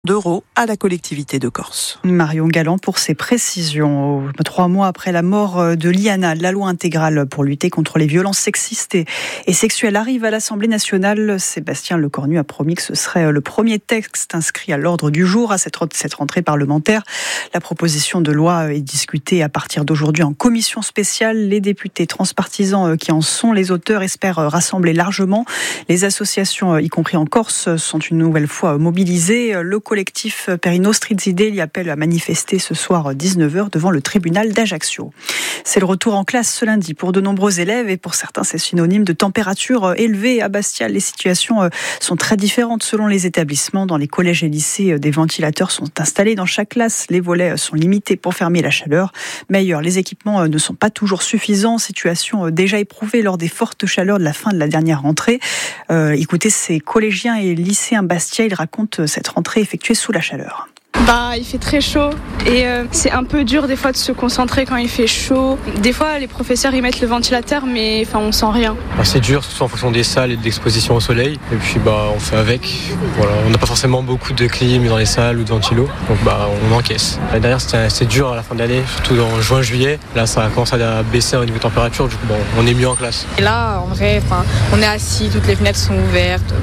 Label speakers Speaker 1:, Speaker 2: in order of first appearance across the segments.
Speaker 1: d'euros à la collectivité de Corse.
Speaker 2: Marion Galland pour ses précisions. 3 mois après la mort de Liana, la loi intégrale pour lutter contre les violences sexistes et sexuelles arrive à l'Assemblée nationale. Sébastien Lecornu a promis que ce serait le premier texte inscrit à l'ordre du jour à cette rentrée parlementaire. La proposition de loi est discutée à partir d'aujourd'hui en commission spéciale. Les députés transpartisans qui en sont les auteurs espèrent rassembler largement. Les associations, y compris en Corse, sont une nouvelle fois mobilisées. Le collectif Perino Strizide y appelle à manifester ce soir 19h devant le tribunal d'Ajaccio. C'est le retour en classe ce lundi pour de nombreux élèves et pour certains c'est synonyme de température élevée. À Bastial, les situations sont très différentes selon les établissements. Dans les collèges et lycées, des ventilateurs sont installés dans chaque classe. Les volets sont limités pour fermer la chaleur. Mais ailleurs, les équipements ne sont pas toujours suffisants. Situation déjà éprouvée lors des fortes chaleurs de la fin de la dernière rentrée. Écoutez, ces collégiens et lycéens Bastia, ils racontent cette rentrée effectuée sous la chaleur.
Speaker 3: Il fait très chaud et c'est un peu dur des fois de se concentrer quand il fait chaud. Des fois les professeurs ils mettent le ventilateur mais on sent rien.
Speaker 4: C'est dur, surtout en fonction des salles et de l'exposition au soleil. Et puis on fait avec. Voilà, on n'a pas forcément beaucoup de clim dans les salles ou de ventilo, donc on encaisse. D'ailleurs c'était dur à la fin de l'année, surtout en juin-juillet. Là ça commence à baisser au niveau température, du coup on est mieux en classe.
Speaker 5: Et là en vrai, on est assis, toutes les fenêtres sont ouvertes.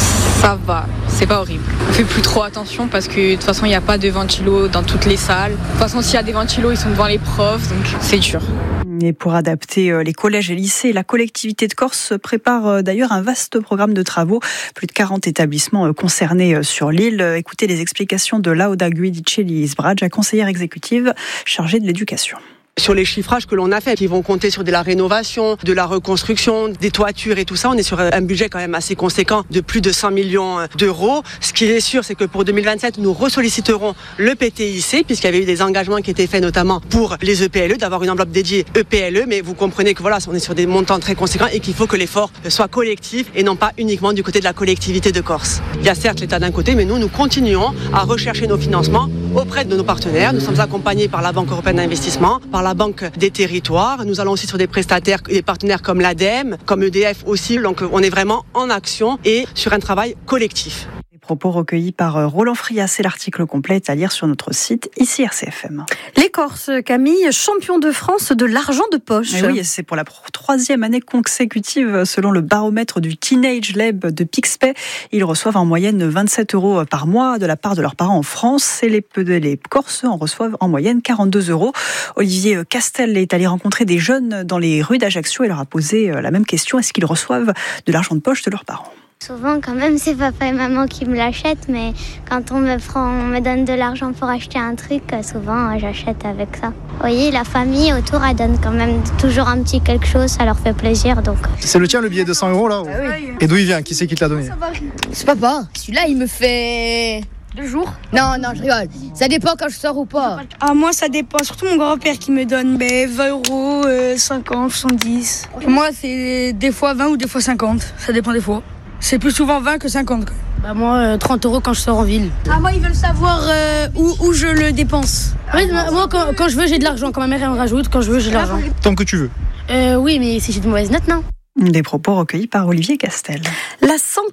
Speaker 5: Ça va, c'est pas horrible. On fait plus trop attention parce que de toute façon il n'y a pas de ventilo dans toutes les salles. De toute façon s'il y a des ventilos ils sont devant les profs, donc c'est dur.
Speaker 2: Et pour adapter les collèges et lycées, la collectivité de Corse prépare d'ailleurs un vaste programme de travaux. Plus de 40 établissements concernés sur l'île. Écoutez les explications de Lauda Guidicelli-Isbradge, la conseillère exécutive chargée de l'éducation.
Speaker 6: Sur les chiffrages que l'on a fait, qui vont compter sur de la rénovation, de la reconstruction, des toitures et tout ça, on est sur un budget quand même assez conséquent de plus de 100 millions d'euros. Ce qui est sûr, c'est que pour 2027, nous ressolliciterons le PTIC, puisqu'il y avait eu des engagements qui étaient faits notamment pour les EPLE, d'avoir une enveloppe dédiée EPLE, mais vous comprenez que on est sur des montants très conséquents et qu'il faut que l'effort soit collectif et non pas uniquement du côté de la collectivité de Corse. Il y a certes l'État d'un côté, mais nous continuons à rechercher nos financements auprès de nos partenaires. Nous sommes accompagnés par la Banque européenne d'investissement, par la Banque des territoires. Nous allons aussi sur des prestataires et des partenaires comme l'ADEME, comme EDF aussi. Donc on est vraiment en action et sur un travail collectif.
Speaker 2: Propos recueillis par Roland Frias, c'est l'article complet est à lire sur notre site ici RCFM.
Speaker 7: Les Corses, Camille, champion de France de l'argent de poche.
Speaker 2: Et oui, c'est pour la 3e année consécutive selon le baromètre du Teenage Lab de Pixpay. Ils reçoivent en moyenne 27 € par mois de la part de leurs parents en France et les Corses en reçoivent en moyenne 42 €. Olivier Castel est allé rencontrer des jeunes dans les rues d'Ajaccio et leur a posé la même question. Est-ce qu'ils reçoivent de l'argent de poche de leurs parents ?
Speaker 8: Souvent, quand même, c'est papa et maman qui me l'achètent, mais quand on me donne de l'argent pour acheter un truc, souvent, j'achète avec ça. Oui, la famille autour, elle donne quand même toujours un petit quelque chose, ça leur fait plaisir, donc.
Speaker 9: C'est le tien, le billet de 100 € là
Speaker 8: Oui.
Speaker 9: Et d'où il vient ? Qui c'est qui te l'a donné ?
Speaker 10: C'est papa. Celui-là, il me fait 2 jours. Non, je rigole. Ça dépend quand je sors ou pas.
Speaker 3: Moi ça dépend, surtout mon grand-père qui me donne 20 €, 50, 70.
Speaker 10: Moi, c'est des fois 20 ou des fois 50. Ça dépend des fois. C'est plus souvent 20 que 50.
Speaker 5: Moi, 30 € quand je sors en ville.
Speaker 3: Moi, ils veulent savoir où je le dépense.
Speaker 5: Moi, quand je veux, j'ai de l'argent. Quand ma mère, elle me rajoute, quand je veux, j'ai de l'argent.
Speaker 9: Tant que tu veux.
Speaker 5: Oui, mais si j'ai de mauvaises notes, non.
Speaker 2: Des propos recueillis par Olivier Castel.
Speaker 7: La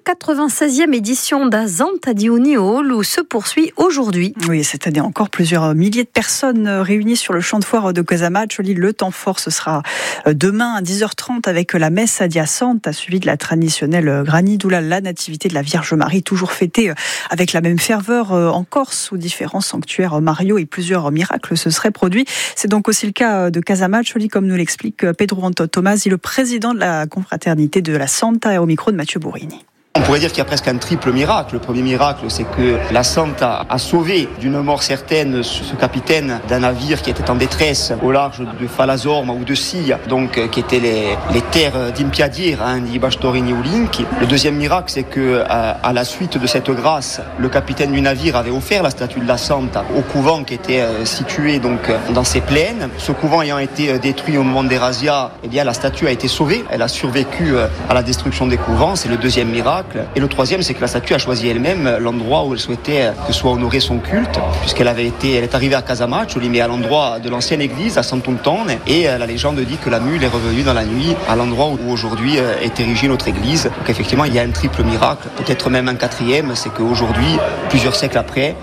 Speaker 7: 196e édition d'Azanta di Uniolo se poursuit aujourd'hui.
Speaker 2: Oui, cette année encore, plusieurs milliers de personnes réunies sur le champ de foire de Casamaccioli. Le temps fort, ce sera demain à 10h30 avec la messe adiacente, suivie de la traditionnelle Granidoula, la nativité de la Vierge Marie, toujours fêtée avec la même ferveur en Corse, où différents sanctuaires Mario et plusieurs miracles se seraient produits. C'est donc aussi le cas de Casamaccioli, comme nous l'explique Pedro Anto Tomasi, le président de la confraternité de la Santa, et au micro de Mathieu Bourrini.
Speaker 11: On pourrait dire qu'il y a presque un triple miracle. Le premier miracle, c'est que la Santa a sauvé d'une mort certaine ce capitaine d'un navire qui était en détresse au large de Falazorma ou de Silla, donc qui étaient les terres d'Impiadir, di Bastorini Ulinchi. Le deuxième miracle, c'est que à la suite de cette grâce, le capitaine du navire avait offert la statue de la Santa au couvent qui était situé donc dans ces plaines. Ce couvent ayant été détruit au moment des razzias, la statue a été sauvée. Elle a survécu à la destruction des couvents. C'est le deuxième miracle. miracle. Et le troisième, c'est que la statue a choisi elle-même l'endroit où elle souhaitait que soit honoré son culte, puisqu'elle est arrivée à Casamaccioli, mais à l'endroit de l'ancienne église, à Sant'Ontone, et la légende dit que la mule est revenue dans la nuit à l'endroit où aujourd'hui est érigée notre église. Donc effectivement, il y a un triple miracle, peut-être même un quatrième, c'est qu'aujourd'hui, plusieurs siècles après,